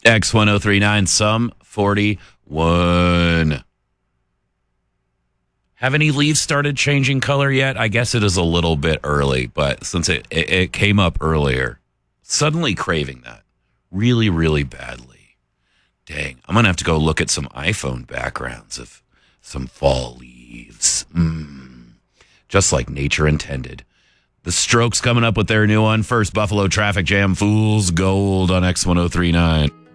X1039, some 41. Have any leaves started changing color yet? I guess it is a little bit early, but since it came up earlier, suddenly craving that really, really badly. Dang, I'm going to have to go look at some iPhone backgrounds of some fall leaves. Just like nature intended. The Strokes coming up with their new one. First, Buffalo Traffic Jam, Fool's Gold on X1039.